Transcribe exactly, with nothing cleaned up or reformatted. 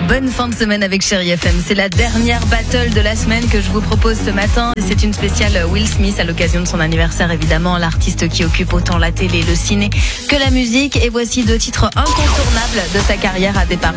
Bonne fin de semaine avec Chérie F M. C'est la dernière battle de la semaine que je vous propose ce matin. C'est une spéciale Will Smith à l'occasion de son anniversaire, évidemment. L'artiste qui occupe autant la télé, le ciné que la musique. Et voici deux titres incontournables de sa carrière à départ.